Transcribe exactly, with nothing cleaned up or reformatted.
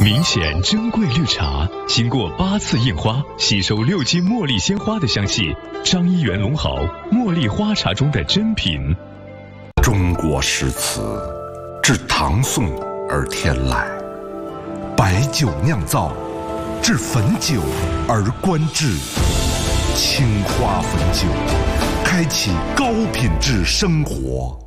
明显珍贵绿茶，经过八次印花，吸收六斤茉莉鲜花的香气，张一元龙好茉莉花茶中的珍品。 中国诗词自唐宋而天来，白酒酿造，至汾酒而观制，青花汾酒，开启高品质生活。